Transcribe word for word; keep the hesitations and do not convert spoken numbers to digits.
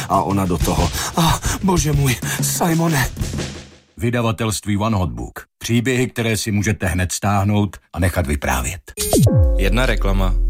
a ona do toho. Ah, bože můj, Simone. Vydavatelství One Hot Book. Příběhy, které si můžete hned stáhnout a nechat vyprávět. Jedna reklama.